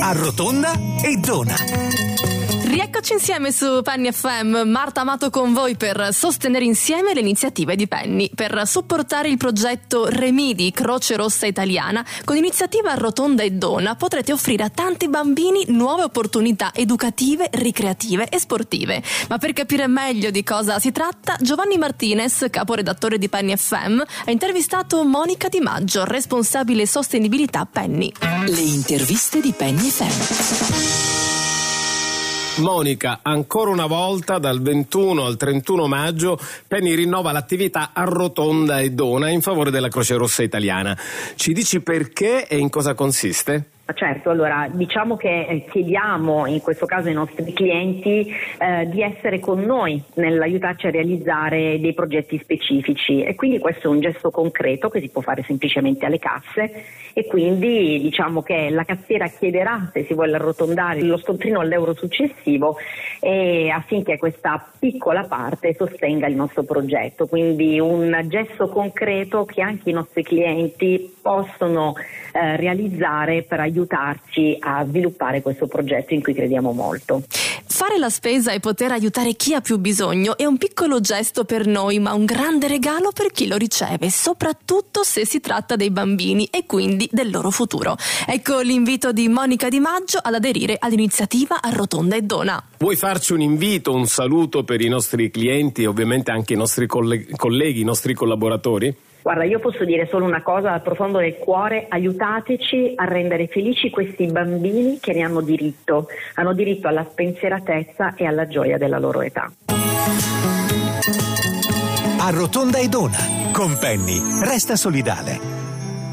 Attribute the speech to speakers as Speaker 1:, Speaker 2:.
Speaker 1: Arrotonda e dona.
Speaker 2: Rieccoci insieme su Penny FM. Marta Amato con voi per sostenere insieme le iniziative di Penny, per supportare il progetto Remidi Croce Rossa Italiana. Con l'iniziativa Arrotonda e Dona potrete offrire a tanti bambini nuove opportunità educative, ricreative e sportive. Ma per capire meglio di cosa si tratta, Giovanni Martinez, caporedattore di Penny FM, ha intervistato Monica Di Maggio, responsabile sostenibilità Penny.
Speaker 3: Le interviste di Penny FM.
Speaker 4: Monica, ancora una volta dal 21 al 31 maggio Penny rinnova l'attività Arrotonda e Dona in favore della Croce Rossa Italiana. Ci dici perché e in cosa consiste?
Speaker 5: Certo, allora diciamo che chiediamo in questo caso ai nostri clienti di essere con noi nell'aiutarci a realizzare dei progetti specifici, e quindi questo è un gesto concreto che si può fare semplicemente alle casse, e quindi diciamo che la cassiera chiederà se si vuole arrotondare lo scontrino all'euro successivo, e affinché questa piccola parte sostenga il nostro progetto, quindi un gesto concreto che anche i nostri clienti possono realizzare per aiutarci a sviluppare questo progetto in cui crediamo molto.
Speaker 2: Fare la spesa e poter aiutare chi ha più bisogno è un piccolo gesto per noi, ma un grande regalo per chi lo riceve, soprattutto se si tratta dei bambini e quindi del loro futuro. Ecco l'invito di Monica Di Maggio ad aderire all'iniziativa Arrotonda e Dona.
Speaker 4: Vuoi farci un invito, un saluto per i nostri clienti e ovviamente anche i nostri colleghi, i nostri collaboratori?
Speaker 5: Guarda, io posso dire solo una cosa dal profondo del cuore: aiutateci a rendere felici questi bambini che ne hanno diritto alla spensieratezza e alla gioia della loro età.
Speaker 1: Arrotonda e Dona con Penny, resta solidale.